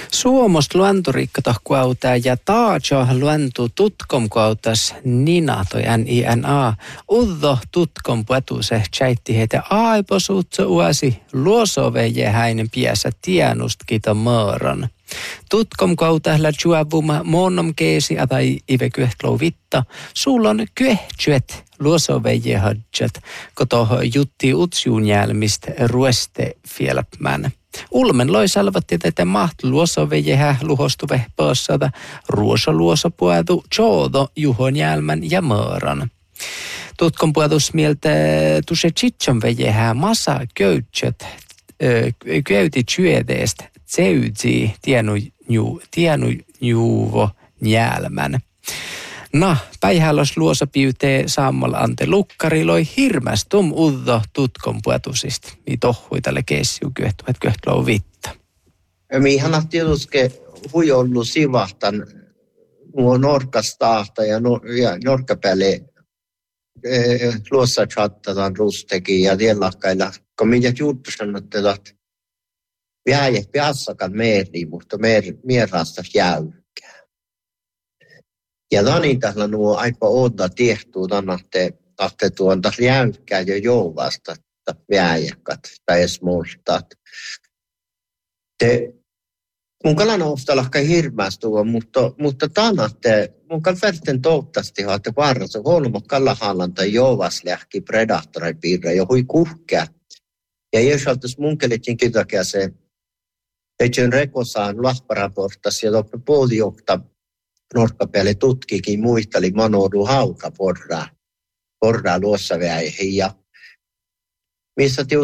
Suomost luontoriikka tohkuautaa ja taajo luontu tutkom kuautas Nina toi NINA. Uddo tutkom puetuse chaitti heitä aiposuutso uasi luosoveje häinen piässä tienust kita möörän. Tutkom kautahla juovuma monom keesi tai ive kyhtlo vitta. Sullon kyhtsyet luosoveje hadjat, koto jutti utsjuun jälmist rueste fielpmän. Ulmen loi salvatti tätä mahtu luosovejehä luhostuve pössada ruosaluosopuetu choodo juhon jälmän ja möörän. Tutkon puetus mieltä tuse chitson vejehä masa köytset köyti syödeest tseytsi tienu juuvo jälmän. Päihällos luosapiutee saammal ante lukkari loi hirmästum uddo tutkon puetusista. Tohui tälle kessiu kyhtlou vitta. Mihän on tietysti hui ollut sivahtan nuo norkastahta ja norkkapäälle luossa chattataan rustekin ja tiellakkailla. Kun minä juttu sanotte, että väjä piassakaan meri, mutta mierrasta jäykää. Ja niin tällä nuo aika odda tiehtuu tahte tuonta jäykkää jo jouvasta väjäkät tai edes muistat. Mun kalan oftalakka hirmästua, mutta tannatte, mun kan verten toivottavasti että varrassa kolmo kallahallan tai jouvas lähki predaattoripiirre ja hui kuhkea. Ja jos oltais munkelitkin kytäkää se, että rekosaan lahparaportas ja toppe puolijohta norkkapäälle tutkikin muisteli manoudu hauka porraa luossa väihin ja missä